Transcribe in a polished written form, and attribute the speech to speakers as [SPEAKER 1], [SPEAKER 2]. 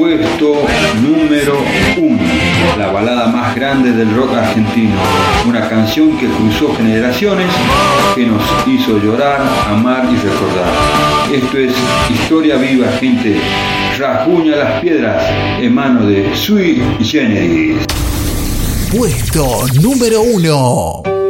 [SPEAKER 1] Puesto número 1, la balada más grande del rock argentino, una canción que cruzó generaciones, que nos hizo llorar, amar y recordar. Esto es Historia Viva, gente. Rasguña las piedras, en mano de Sui Generis.
[SPEAKER 2] Puesto número 1.